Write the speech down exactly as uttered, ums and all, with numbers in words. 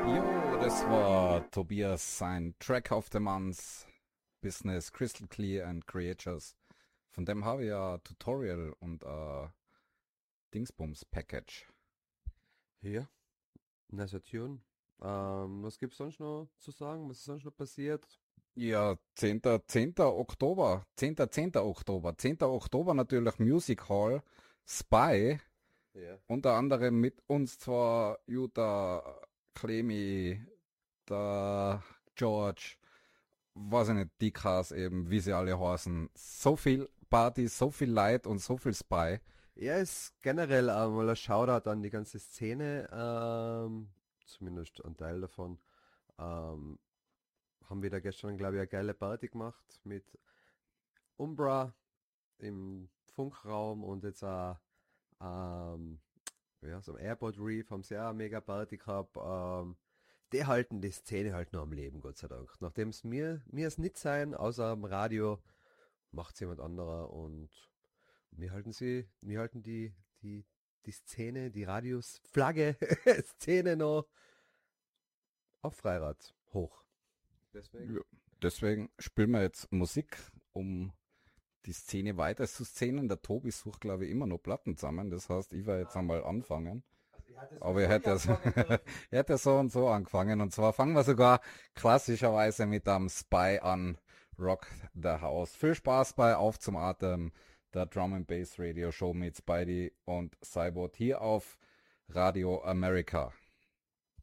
Jo, das war Tobias, sein Track of the Month, Business Crystal Clear and Creatures. Von dem habe ich ja ein Tutorial und ein Dingsbums Package. Ja, na Saturn. Ähm, was gibt's sonst noch zu sagen? Was ist sonst noch passiert? Ja, zehnter zehnter Oktober, zehnter zehnter Oktober, zehnter Oktober natürlich Music Hall, Spy, Ja. unter anderem mit uns zwar Jutta, Clemi, der George, weiß ich nicht, die Cars eben, wie sie alle heißen. So viel Party, so viel Leid und so viel Spy. Ja, ist generell einmal ein Shoutout an die ganze Szene, ähm, zumindest ein Teil davon. Ähm, haben wir da gestern, glaube ich, eine geile Party gemacht mit Umbra im Funkraum und jetzt auch ähm, ja, so am Airport Reef haben sie auch eine mega Party gehabt. Ähm, die halten die Szene halt nur am Leben, Gott sei Dank. Nachdem es mir, mir es nicht sein, außer am Radio, macht es jemand anderer und wir halten sie, wir halten die, die, die Szene, die Radius, Flagge, Szene noch auf Freirad hoch. Ja. Deswegen. Deswegen spielen wir jetzt Musik, um die Szene weiter zu szenen. Der Tobi sucht, glaube ich, immer noch Platten zusammen. Das heißt, ich werde jetzt einmal anfangen. Aber er hätte, es, er hätte so und so angefangen. Und zwar fangen wir sogar klassischerweise mit einem Spy an. Rock the House. Viel Spaß bei Auf zum Atem, der Drum and Bass Radio Show mit Spidey und Cybot hier auf Radio America.